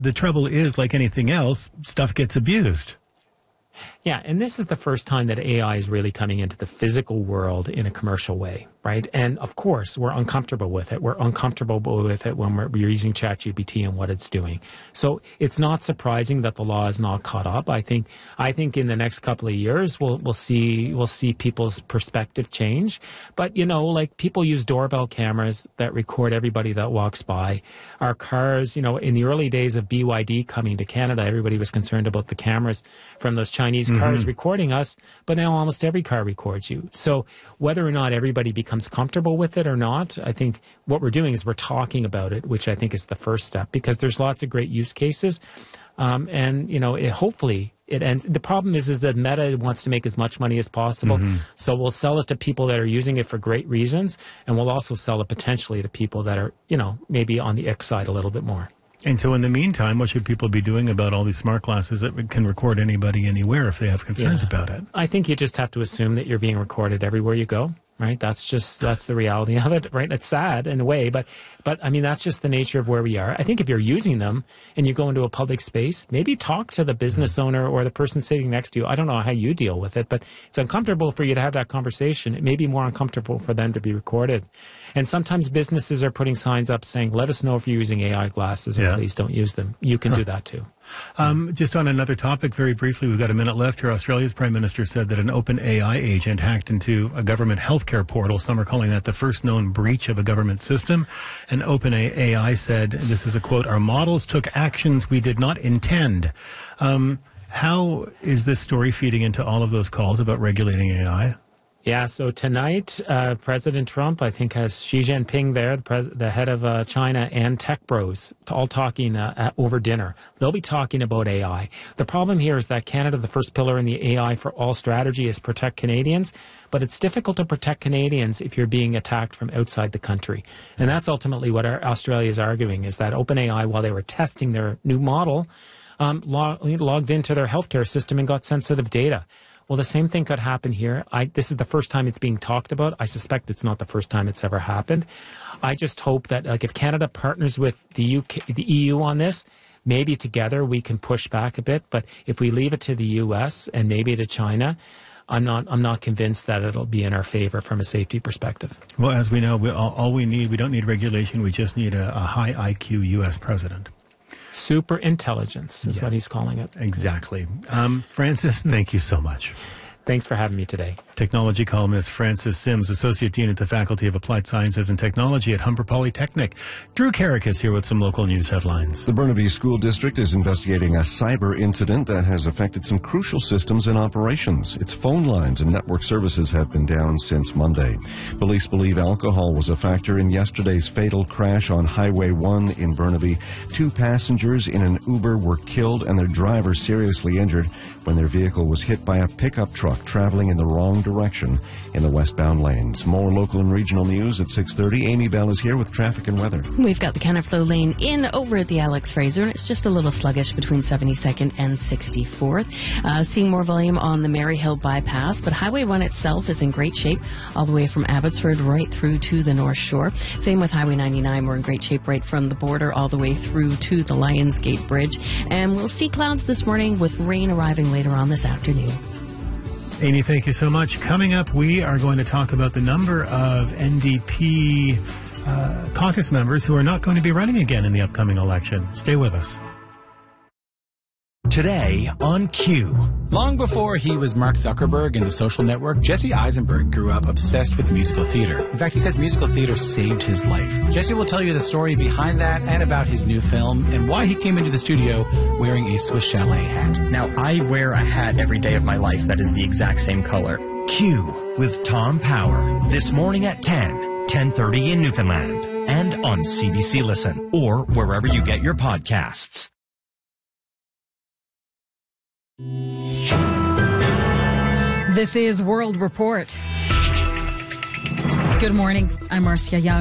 the trouble is, like anything else, stuff gets abused. Yeah, and this is the first time that AI is really coming into the physical world in a commercial way, right? And of course, we're uncomfortable with it. We're uncomfortable with it when we're using ChatGPT and what it's doing. So it's not surprising that the law is not caught up. I think in the next couple of years we'll see people's perspective change. But like people use doorbell cameras that record everybody that walks by. Our cars, in the early days of BYD coming to Canada, everybody was concerned about the cameras from those Chinese cars recording us, but now almost every car records you. So whether or not everybody becomes comfortable with it or not, I think what we're doing is we're talking about it, which I think is the first step, because there's lots of great use cases. Hopefully it ends. The problem is that Meta wants to make as much money as possible. So we'll sell it to people that are using it for great reasons, and we'll also sell it potentially to people that are, maybe on the X side a little bit more. And so in the meantime, what should people be doing about all these smart glasses that can record anybody anywhere if they have concerns about it? I think you just have to assume that you're being recorded everywhere you go. Right, that's the reality of it. Right, it's sad in a way, but I mean that's just the nature of where we are. I think if you're using them and you go into a public space, maybe talk to the business owner or the person sitting next to you. I don't know how you deal with it, but it's uncomfortable for you to have that conversation. It may be more uncomfortable for them to be recorded. And sometimes businesses are putting signs up saying, "Let us know if you're using AI glasses, and please don't use them." You can do that too. Just on another topic, very briefly, we've got a minute left here. Australia's Prime Minister said that an OpenAI agent hacked into a government healthcare portal. Some are calling that the first known breach of a government system. And OpenAI said, and this is a quote, "Our models took actions we did not intend." How is this story feeding into all of those calls about regulating AI? Yeah, so tonight, President Trump, I think, has Xi Jinping there, the head of China, and tech bros, all talking over dinner. They'll be talking about AI. The problem here is that Canada, the first pillar in the AI for all strategy is protect Canadians, but it's difficult to protect Canadians if you're being attacked from outside the country. And that's ultimately what Australia is arguing, is that OpenAI, while they were testing their new model, logged into their healthcare system and got sensitive data. Well, the same thing could happen here. This is the first time it's being talked about. I suspect it's not the first time it's ever happened. I just hope that if Canada partners with the EU on this, maybe together we can push back a bit. But if we leave it to the US and maybe to China, I'm not convinced that it'll be in our favor from a safety perspective. Well, as we know, we don't need regulation. We just need a high IQ US president. Super intelligence is what he's calling it. Exactly. Francis, thank you so much. Thanks for having me today. Technology columnist Francis Sims, Associate Dean at the Faculty of Applied Sciences and Technology at Humber Polytechnic. Drew Carrick is here with some local news headlines. The Burnaby School District is investigating a cyber incident that has affected some crucial systems and operations. Its phone lines and network services have been down since Monday. Police believe alcohol was a factor in yesterday's fatal crash on Highway 1 in Burnaby. 2 passengers in an Uber were killed and their driver seriously injured when their vehicle was hit by a pickup truck traveling in the wrong direction in the westbound lanes. More local and regional news at 6:30. Amy Bell is here with traffic and weather. We've got the Counterflow lane in over at the Alex Fraser, and it's just a little sluggish between 72nd and 64th. Seeing more volume on the Maryhill bypass, but Highway 1 itself is in great shape all the way from Abbotsford right through to the North Shore. Same with Highway 99. We're in great shape right from the border all the way through to the Lions Gate Bridge. And we'll see clouds this morning with rain arriving later on this afternoon. Amy, thank you so much. Coming up, we are going to talk about the number of NDP caucus members who are not going to be running again in the upcoming election. Stay with us. Today on Q. Long before he was Mark Zuckerberg in The Social Network, Jesse Eisenberg grew up obsessed with musical theater. In fact, he says musical theater saved his life. Jesse will tell you the story behind that and about his new film and why he came into the studio wearing a Swiss Chalet hat. Now, I wear a hat every day of my life that is the exact same color. Q with Tom Power. This morning at 10:30 in Newfoundland. And on CBC Listen or wherever you get your podcasts. This is World Report. Good morning. I'm Marcia Young.